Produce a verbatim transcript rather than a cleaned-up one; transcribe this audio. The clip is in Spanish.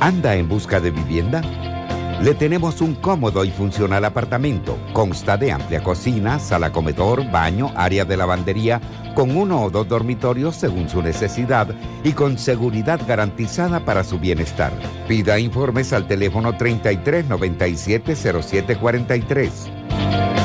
¿Anda en busca de vivienda? Le tenemos un cómodo y funcional apartamento. Consta de amplia cocina, sala comedor, baño, área de lavandería, con uno o dos dormitorios según su necesidad y con seguridad garantizada para su bienestar. Pida informes al teléfono treinta y tres noventa y siete cero siete cuarenta y tres.